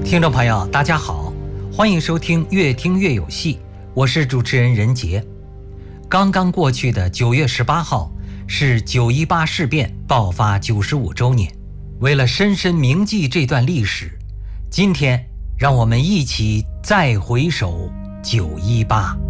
听众朋友大家好，欢迎收听越听越有戏，我是主持人任杰。刚刚过去的9月18号是918事变爆发95周年，为了深深铭记这段历史，今天让我们一起再回首918。